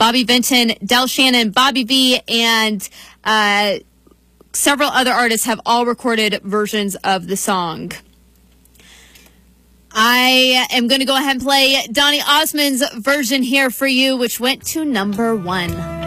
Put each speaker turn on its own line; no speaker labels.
Bobby Vinton, Del Shannon, Bobby V, and several other artists have all recorded versions of the song. I am going to go ahead and play Donny Osmond's version here for you, which went to number 1.